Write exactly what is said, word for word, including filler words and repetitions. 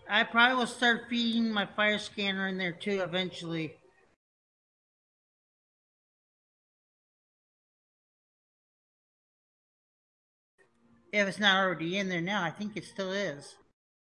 I probably will start feeding my fire scanner in there too eventually. If it's not already in there now, I think it still is.